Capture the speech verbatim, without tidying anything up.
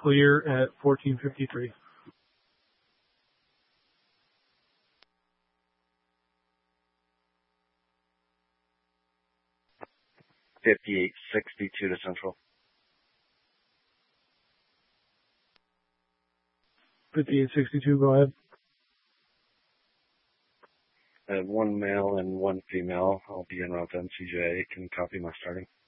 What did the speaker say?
clear at fourteen fifty-three. fifty-eight sixty-two to Central. fifty-eight sixty-two, go ahead. I have one male and one female. I'll be en route to N C J. Can copy my starting.